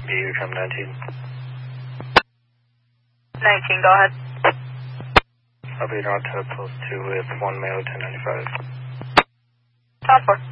Behavior from 19. 19, go ahead. I'll be on to post 2 with 1 male 1095. Top 4.